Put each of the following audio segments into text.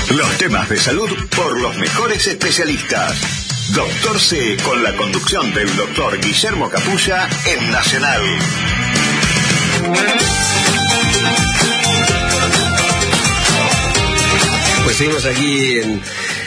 Los temas de salud por los mejores especialistas. Doctor C, con la conducción del doctor Guillermo Capulla en Nacional. Pues seguimos aquí en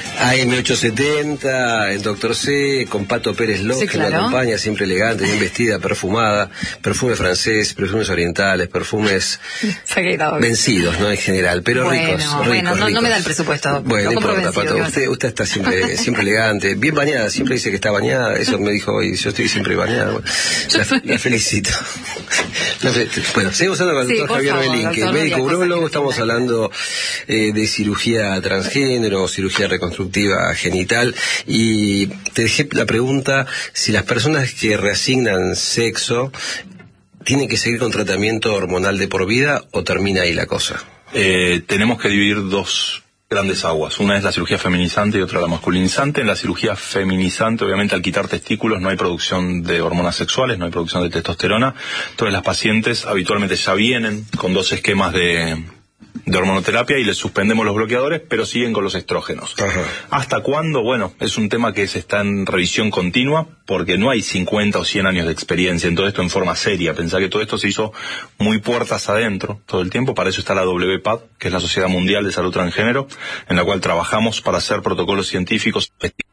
AM870, en Doctor C, con Pato Pérez López, sí, claro, que me acompaña, siempre elegante, bien vestida, perfumada, perfume francés, perfumes orientales, perfumes vencidos, ¿no? En general, pero bueno, ricos. No me da el presupuesto. Bueno, no importa, Pato, usted está siempre elegante, bien bañada, siempre dice que está bañada, eso me dijo hoy, yo estoy siempre bañada. Bueno, la felicito. Bueno, seguimos hablando con el doctor Javier Belín, que es médico urólogo, estamos hablando de cirugía transgénero, cirugía reconstructiva genital, y te dejé la pregunta si las personas que reasignan sexo tienen que seguir con tratamiento hormonal de por vida o termina ahí la cosa. Tenemos que dividir dos grandes aguas. Una es la cirugía feminizante y otra la masculinizante. En la cirugía feminizante, obviamente, al quitar testículos no hay producción de hormonas sexuales, no hay producción de testosterona. Entonces las pacientes habitualmente ya vienen con 2 esquemas de hormonoterapia y les suspendemos los bloqueadores, pero siguen con los estrógenos. Ajá. ¿Hasta cuándo? Bueno, es un tema que se está en revisión continua, porque no hay 50 o 100 años de experiencia en todo esto en forma seria. Pensá que todo esto se hizo muy puertas adentro todo el tiempo. Para eso está la WPAD, que es la Sociedad Mundial de Salud Transgénero, en la cual trabajamos para hacer protocolos científicos